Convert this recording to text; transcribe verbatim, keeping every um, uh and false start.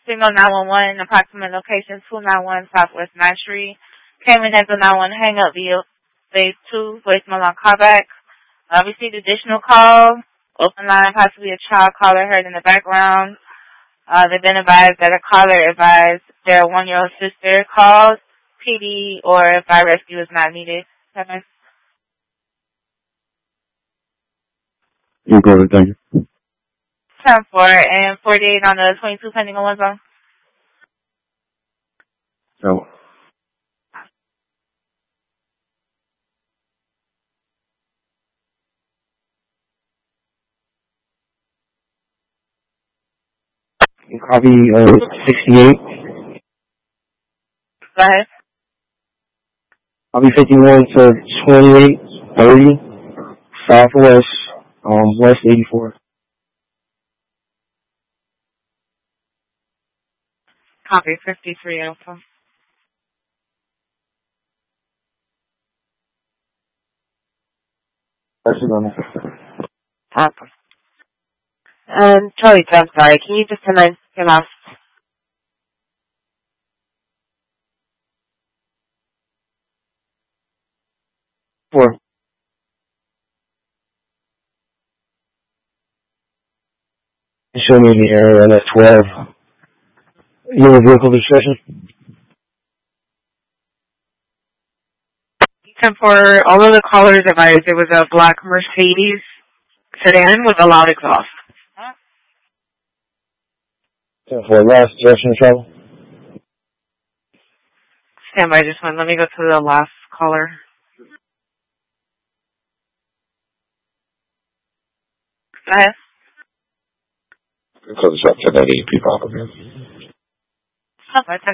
Signal nine one one, approximate location two ninety-one Southwest ninth Street. Came in as a nine one one hang up via phase two, voicemail on callback. Uh, received additional call, open line, possibly a child caller heard in the background. Uh, they've been advised that a caller advised their one-year-old sister called P D or if fire rescue is not needed. Okay. You go ahead, thank you. ten four and forty-eight on the twenty-two pending on one zone. So. Copy uh, sixty-eight. Go ahead. Copy fifty-one to twenty-eight thirty Southwest, um, West eighty-four. Copy fifty-three Alpha. That's it on that. Alpha. Um, Charlie, I'm sorry. Can you just remind your last? Four. Show me the area on that twelve. You have a vehicle discussion? And for all of the callers advised, it was a black Mercedes sedan with a loud exhaust. For last direction of travel? Stand by just one. Let me go to the last caller. Go ahead. Because it's up to ninety people. Okay,